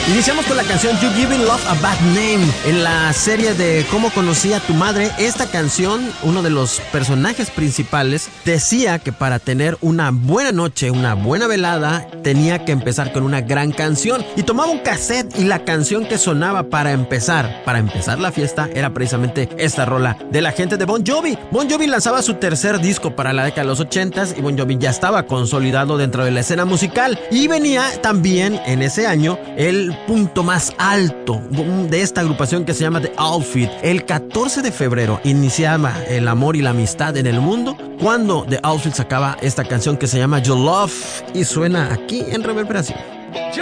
Iniciamos con la canción You Giving Love a Bad Name. En la serie de Cómo conocí a tu madre, esta canción, uno de los personajes principales, decía que para tener una buena noche, una buena velada, tenía que empezar con una gran canción. Y tomaba un cassette y la canción que sonaba para empezar la fiesta, era precisamente esta rola de la gente de Bon Jovi. Bon Jovi lanzaba su tercer disco para la década de los 80s y Bon Jovi ya estaba consolidado dentro de la escena musical. Y venía también en ese año el punto más alto de esta agrupación que se llama The Outfit. El 14 de febrero iniciaba el amor y la amistad en el mundo cuando The Outfit sacaba esta canción que se llama Your Love y suena aquí en Reverberación.